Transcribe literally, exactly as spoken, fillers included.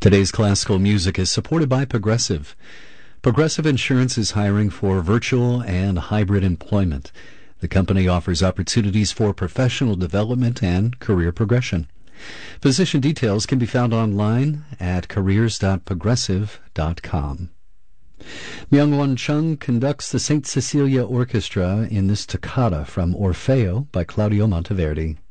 Today's classical music is supported by Progressive. Progressive Insurance is hiring for virtual and hybrid employment. The company offers opportunities for professional development and career progression. Position details can be found online at careers dot progressive dot com. Myung-Won Chung conducts the Saint Cecilia Orchestra in this toccata from Orfeo by Claudio Monteverdi.